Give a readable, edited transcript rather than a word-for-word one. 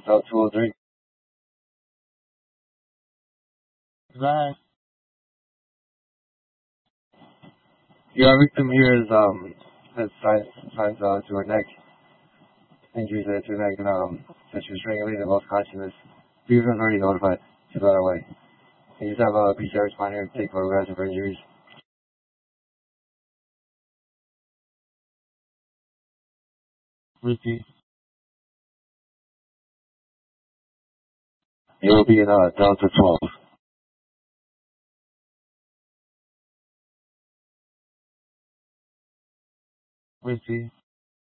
South 203. That Your victim here has signs to her neck, injuries to her neck, and that she was strangulated and lost consciousness. People was already notified. She's on her way. And you just have a PCR respond here to take photographs of her injuries. Ricky. You'll be in Delta 12. Ricky.